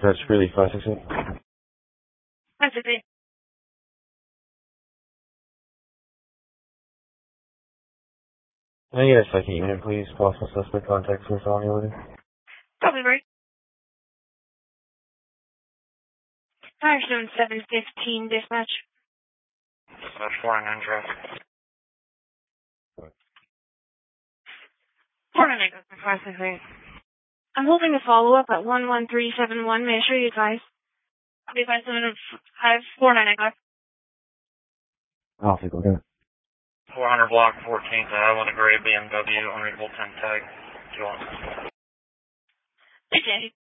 Dispatch, really 568. 568. Can I get a second unit, please? Possible suspect contact for felony order. Copy, Murray. 57715 dispatch. Dispatch 499 traffic. 499 568. I'm holding a follow-up at 11371. May I show you guys? Copy 575 I'll take a look at it. 400 block 14th Ave with a gray BMW, unreadable 10 tag. 2 on. Okay.